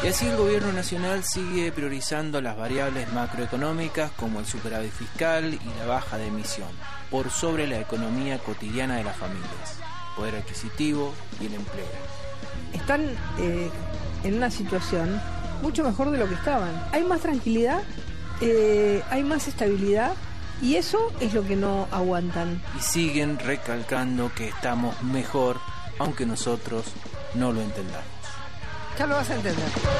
Y así el gobierno nacional sigue priorizando las variables macroeconómicas como el superávit fiscal y la baja de emisión, por sobre la economía cotidiana de las familias, poder adquisitivo y el empleo. Están en una situación mucho mejor de lo que estaban. Hay más tranquilidad, hay más estabilidad, y eso es lo que no aguantan. Y siguen recalcando que estamos mejor, aunque nosotros no lo entendamos. Ya lo vas a entender.